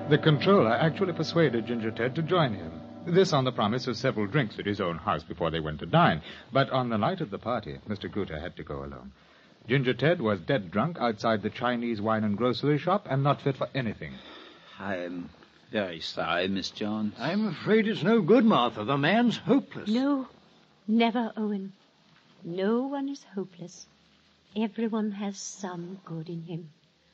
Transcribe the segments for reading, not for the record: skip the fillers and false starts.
The controller actually persuaded Ginger Ted to join him. This on the promise of several drinks at his own house before they went to dine. But on the night of the party, Mr. Gruter had to go alone. Ginger Ted was dead drunk outside the Chinese wine and grocery shop and not fit for anything. I'm very sorry, Miss Jones. I'm afraid it's no good, Martha. The man's hopeless. No, never, Owen. No one is hopeless. Everyone has some good in him.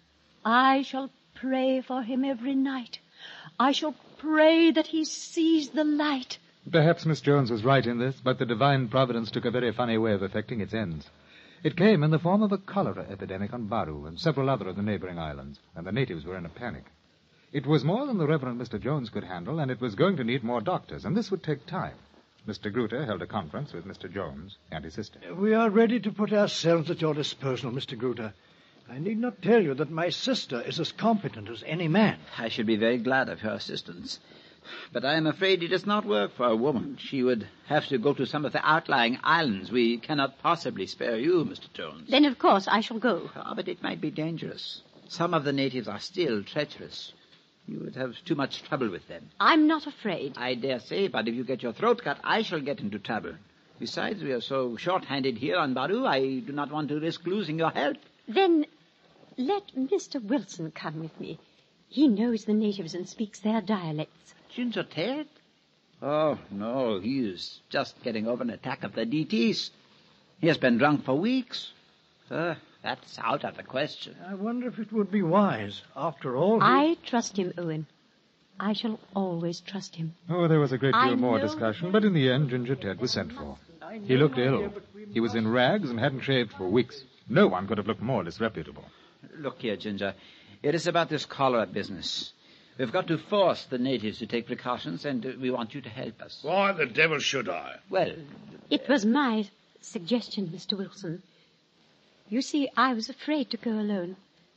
I shall pray for him every night. I shall pray that he sees the light. Perhaps Miss Jones was right in this, but the divine providence took a very funny way of effecting its ends. It came in the form of a cholera epidemic on Baru and several other of the neighboring islands, and the natives were in a panic. It was more than the Reverend Mr. Jones could handle, and it was going to need more doctors, and this would take time. Mr. Gruter held a conference with Mr. Jones and his sister. We are ready to put ourselves at your disposal, Mr. Gruter. I need not tell you that my sister is as competent as any man. I should be very glad of her assistance. But I am afraid it does not work for a woman. She would have to go to some of the outlying islands. We cannot possibly spare you, Mr. Jones. Then, of course, I shall go. But it might be dangerous. Some of the natives are still treacherous. You would have too much trouble with them. I'm not afraid. I dare say, but if you get your throat cut, I shall get into trouble. Besides, we are so short-handed here on Baru, I do not want to risk losing your help. Then let Mr. Wilson come with me. He knows the natives and speaks their dialects. Ginger Ted? Oh, no, he is just getting over an attack of the DTs. He has been drunk for weeks. That's out of the question. I wonder if it would be wise. After all, I trust him, Owen. I shall always trust him. Oh, there was a great deal more discussion, but in the end, Ginger Ted was sent for. He looked ill. He was in rags and hadn't shaved for weeks. No one could have looked more disreputable. Look here, Ginger. It is about this cholera business. We've got to force the natives to take precautions, and we want you to help us. Why the devil should I? Well, it was my suggestion, Mr. Wilson. You see, I was afraid to go alone.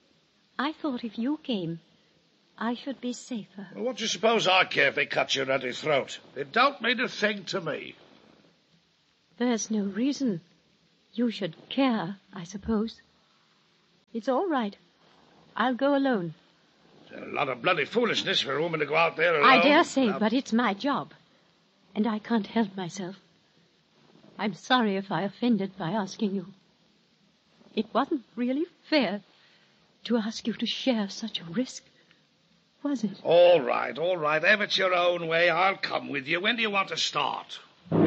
I thought if you came, I should be safer. Well, what do you suppose I care if they cut your ruddy throat? It don't mean a thing to me. There's no reason you should care, I suppose. It's all right. I'll go alone. It's a lot of bloody foolishness for a woman to go out there alone. I dare say, but it's my job. And I can't help myself. I'm sorry if I offended by asking you. It wasn't really fair to ask you to share such a risk, was it? All right. Have it your own way. I'll come with you. When do you want to start?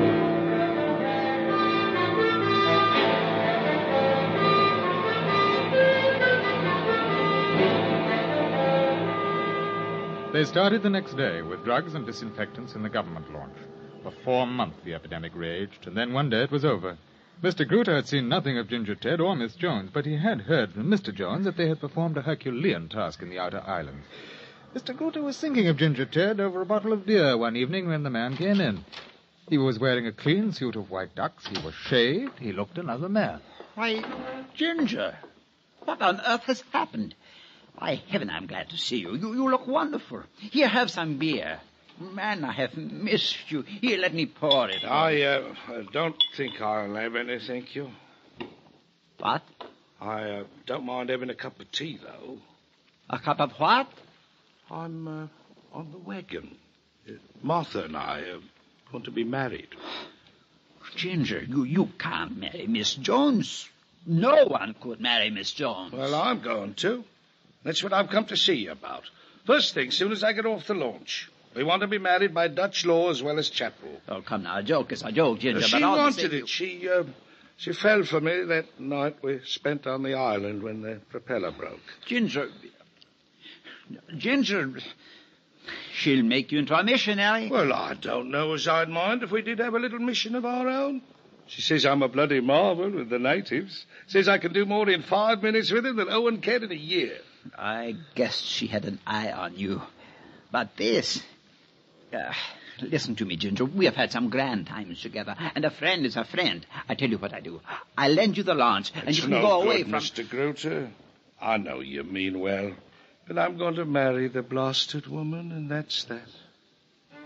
They started the next day with drugs and disinfectants in the government launch. For 4 months the epidemic raged, and then one day it was over. Mr. Gruter had seen nothing of Ginger Ted or Miss Jones, but he had heard from Mr. Jones that they had performed a Herculean task in the outer islands. Mr. Gruter was thinking of Ginger Ted over a bottle of beer one evening when the man came in. He was wearing a clean suit of white ducks. He was shaved. He looked another man. Why, Ginger, what on earth has happened? By heaven, I'm glad to see you. You look wonderful. Here, have some beer. Man, I have missed you. Here, let me pour it. I don't think I'll have any, thank you. What? I don't mind having a cup of tea, though. A cup of what? I'm on the wagon. Martha and I want to be married. Ginger, you can't marry Miss Jones. No one could marry Miss Jones. Well, I'm going to. That's what I've come to see you about. First thing, soon as I get off the launch. We want to be married by Dutch law as well as chat rule. Oh, come now, a joke is a joke, Ginger. She but wanted it. She fell for me that night we spent on the island when the propeller broke. Ginger, she'll make you into a missionary. Well, I don't know as I'd mind if we did have a little mission of our own. She says I'm a bloody marvel with the natives. Says I can do more in 5 minutes with them than Owen can in a year. I guess she had an eye on you. But this... listen to me, Ginger. We have had some grand times together, and a friend is a friend. I tell you what I do. I lend you the launch, and you can go away from... Mr. Gruter. I know you mean well, but I'm going to marry the blasted woman, and that's that.